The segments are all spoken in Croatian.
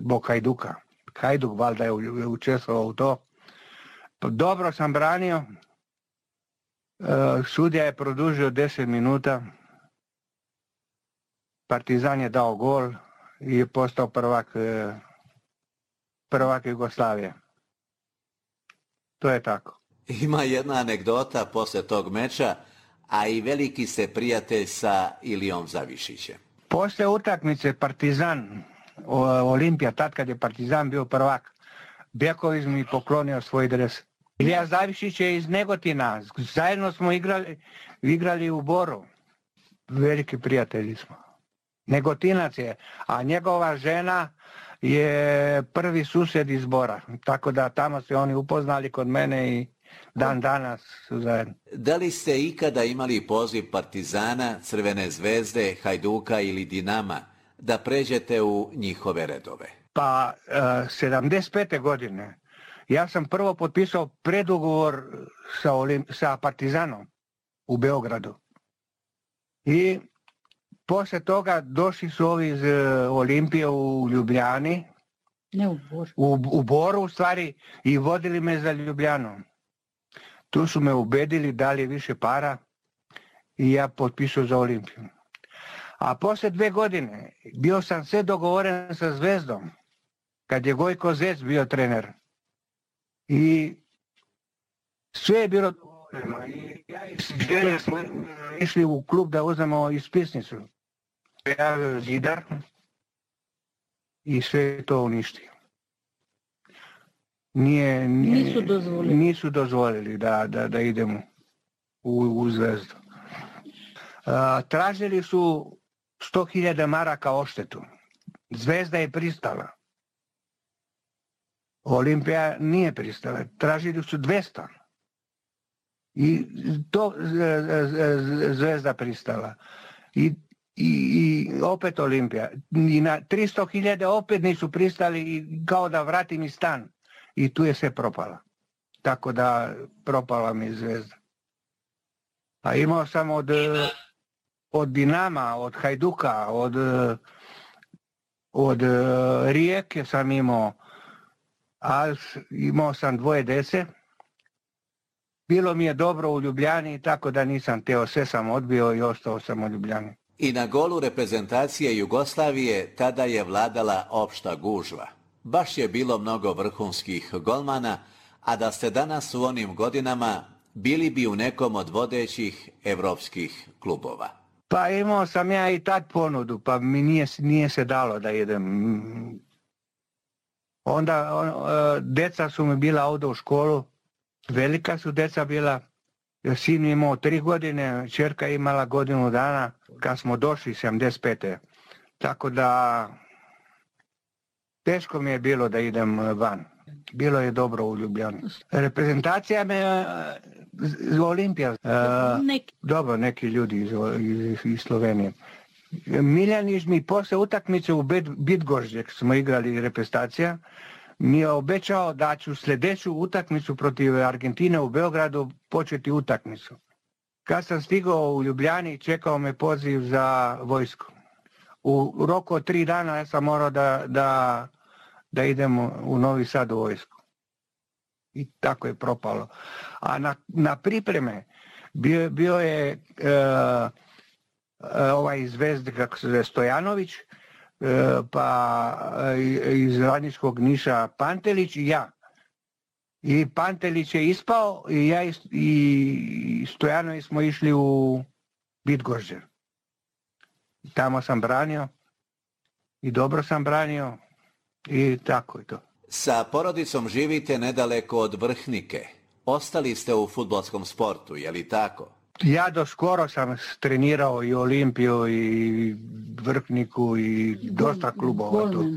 zbog Hajduka. Hajduk valjda je učestvovao u to. Dobro sam branio. Sudija je produžio 10 minuta. Partizan je dao gol i je postao prvak Jugoslavije. To je tako. Ima jedna anegdota posle tog meča, a i veliki se prijatelj sa Ilijom Zavišićem. Posle utakmice Partizan, Olimpija, tad kad je Partizan bio prvak, Beković mi poklonio svoj dres. Ilija Zavišić je iz Negotina, zajedno smo igrali u Boru. Veliki prijatelji smo. Negotinac je, a njegova žena je prvi susjed iz Bora. Tako da tamo se oni upoznali kod mene i dan danas su zajedno. Da li ste ikada imali poziv Partizana, Crvene zvezde, Hajduka ili Dinama da pređete u njihove redove? Pa 75. godine ja sam prvo potpisao predugovor sa Partizanom u Beogradu. I posle toga došli su ovi iz Olimpije u Ljubljani. Ne u Boru. U Boru u stvari i vodili me za Ljubljanu. Tu su me ubedili, dali više para i ja potpisao za Olimpiju. A posle 2 godine bio sam sve dogovoren sa Zvezdom, kad je Gojko Zec bio trener. I sve je bilo dogovoreno. I ja i Želja smo išli u klub da uzmemo ispisnicu. Pojavio Zidar i sve to uništio. Nisu dozvolili da idemo u Zvezdu. Tražili su 100.000 maraka odštetu. Zvezda je pristala. Olimpija nije pristala. Tražili su 200. I to Zvezda pristala. I opet Olimpija. I na 300.000 opet nisu pristali kao da vratim i stan. I tu je sve propala. Tako da propala mi Zvezda. A imao sam od Dinama, od Hajduka, od Rijeke sam imao, ali imao sam 2 dece. Bilo mi je dobro u Ljubljani, tako da nisam teo, sve sam odbio i ostao sam u Ljubljani. I na golu reprezentacije Jugoslavije tada je vladala opšta gužva. Baš je bilo mnogo vrhunskih golmana, a da ste danas u onim godinama, bili bi u nekom od vodećih evropskih klubova. Pa imao sam ja i tad ponudu, pa mi nije se dalo da idem. Onda deca su mi bila ovdje u školu, velika su deca bila, sin imao 3 godine, čerka imala 1 godinu dana, kad smo došli 75. Tako da teško mi je bilo da idem van. Bilo je dobro u Ljubljani. Reprezentacija me Olimpija. Dobro, neki ljudi iz Slovenije. Miljanić mi posle utakmice u Bydgoszczy smo igrali reprezentacija, mi je obećao da ću sljedeću utakmicu protiv Argentine u Beogradu početi utakmicu. Kad sam stigao u Ljubljani, čekao me poziv za vojsku. U roku od 3 dana ja sam morao da idemo u Novi Sad u vojsku. I tako je propalo. A na pripreme bio je ovaj iz Zvezde, kako se zove, Stojanović, pa iz Radničkog Niša Pantelić i ja. I Pantelić je ispao i ja i Stojanović smo išli u Bydgoszczy. Tamo sam branio i dobro sam branio i tako je to. Sa porodicom živite nedaleko od Vrhnike. Ostali ste u fudbalskom sportu, je li tako? Ja do skoro sam trenirao i Olimpiju i Vrhniku i dosta klubova tu.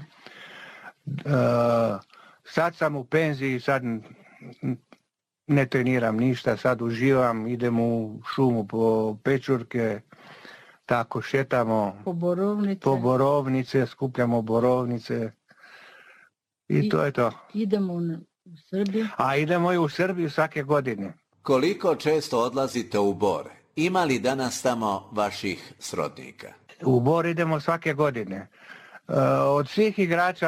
Sad sam u penziji, sad ne treniram ništa, sad uživam, idem u šumu po pečurke, tako šetamo po borovnice, skupljamo borovnice i to je to. Idemo u Srbiju. A idemo i u Srbiju svake godine. Koliko često odlazite u Bor? Ima li danas tamo vaših srodnika? U Bor idemo svake godine. Od svih igrača